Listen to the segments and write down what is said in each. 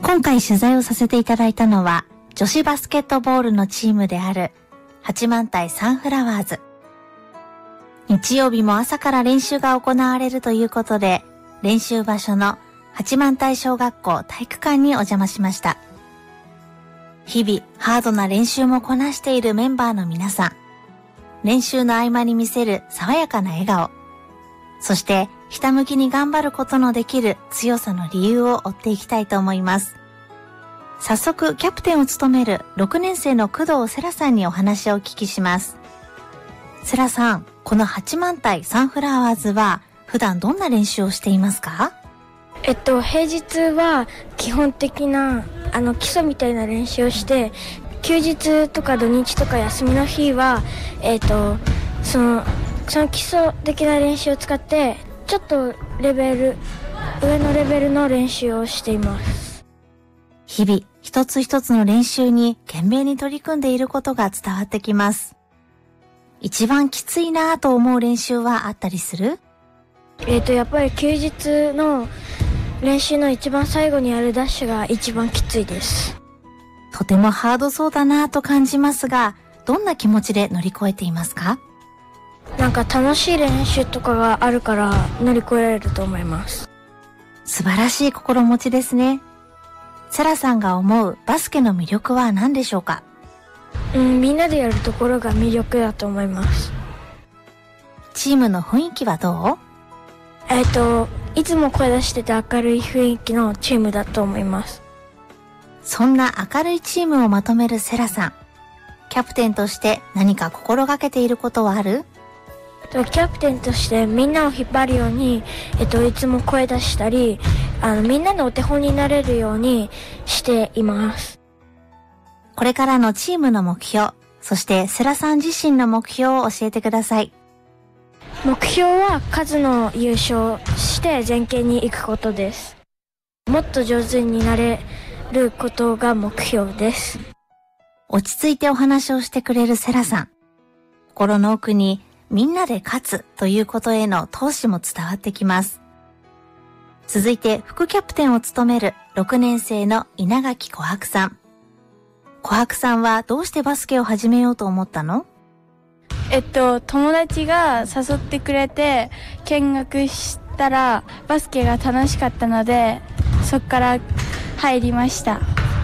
今回取材をさせていただいたのは、女子バスケットボールのチームである八幡平サンフラワーズ。日曜日も朝から練習が行われるということで、練習場所の八幡平小学校体育館にお邪魔しました。日々ハードな練習もこなしているメンバーの皆さん。練習の合間に見せる爽やかな笑顔。そしてひたむきに頑張ることのできる強さの理由を追っていきたいと思います。早速キャプテンを務める6年生の工藤セラさんにお話をお聞きします。セラさん、この八幡平サンフラワーズは普段どんな練習をしていますか？ 平日は基本的な基礎みたいな練習をして、休日とか土日とか休みの日はその基礎的な練習を使ってちょっと上のレベルの練習をしています。 日々一つ一つの練習に懸命に取り組んでいることが伝わってきます。一番きついなぁと思う練習はあったりする？ やっぱり休日の練習の一番最後にやるダッシュが一番きついです。 とてもハードそうだなぁと感じますが、どんな気持ちで乗り越えていますか？ 楽しい練習とかがあるから乗り越えられると思います。 素晴らしい心持ちですね。セラさんが思うバスケの魅力は何でしょうか？ みんなでやるところが魅力だと思います。 チームの雰囲気はどう？ いつも声出してて明るい雰囲気のチームだと思います。 そんな明るいチームをまとめるセラさん。キャプテンとして何か心がけていることはある？ キャプテンとしてみんなを引っ張るように、いつも声出したり、みんなのお手本になれるようにしています。 これからのチームの目標、そしてセラさん自身の目標を教えてください。 目標は数の優勝して全県に行くことです。もっと上手になれることが目標です。 落ち着いてお話をしてくれるセラさん。心の奥にみんなで勝つということへの闘志も伝わってきます。続いて副キャプテンを務める6年生の稲垣琥珀さん。琥珀さんはどうしてバスケを始めようと思ったの？ 友達が誘ってくれて見学したらバスケが楽しかったので、そこから入りました。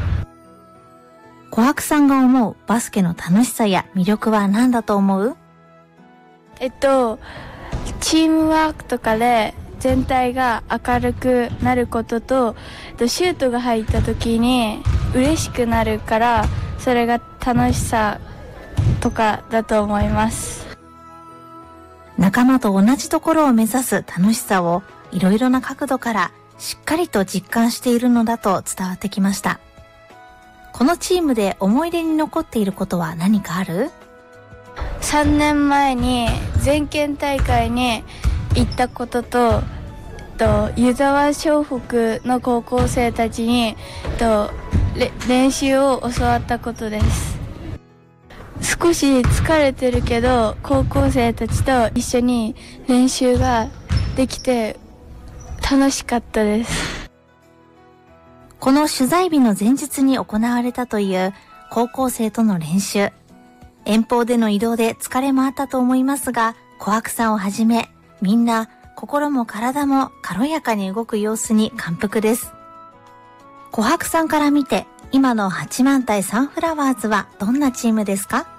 琥珀さんが思うバスケの楽しさや魅力は何だと思う？ チームワークとかで全体が明るくなることと、シュートが入った時に嬉しくなるから、それが楽しさとかだと思います。 仲間と同じところを目指す楽しさをいろいろな角度からしっかりと実感しているのだと伝わってきました。このチームで思い出に残っていることは何かある ？3年前に全県大会に行ったことと、湯沢湘北の高校生たちに練習を教わったことです。少し疲れてるけど高校生たちと一緒に練習ができて楽しかったです。 この取材日の前日に行われたという高校生との練習。遠方での移動で疲れもあったと思いますが、琥珀さんをはじめみんな心も体も軽やかに動く様子に感服です。琥珀さんから見て今の八幡平サンフラワーズはどんなチームですか？